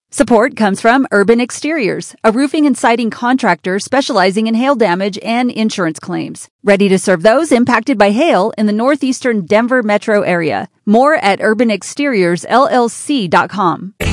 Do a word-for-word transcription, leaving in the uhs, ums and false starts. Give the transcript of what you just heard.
Support comes from Urban Exteriors, a roofing and siding contractor specializing in hail damage and insurance claims. Ready to serve those impacted by hail in the northeastern Denver metro area. More at urban exteriors l l c dot com.